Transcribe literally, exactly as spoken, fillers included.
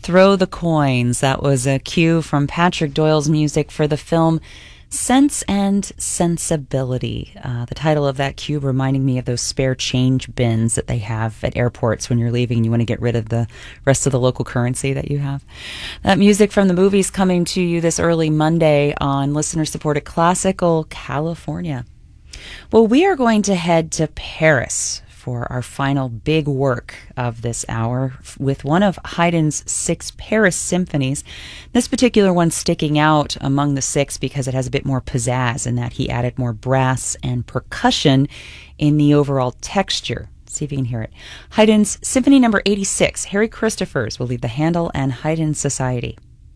Throw the Coins. That was a cue from Patrick Doyle's music for the film Sense and Sensibility. Uh, the title of that cue reminding me of those spare change bins that they have at airports when you're leaving and you want to get rid of the rest of the local currency that you have. That music from the movies coming to you this early Monday on listener-supported Classical California. Well, we are going to head to Paris for our final big work of this hour with one of Haydn's six Paris symphonies. This particular one sticking out among the six because it has a bit more pizzazz in that he added more brass and percussion in the overall texture. See if you can hear it. Haydn's Symphony number eighty-six. Harry Christophers will lead the Handel and Haydn Society.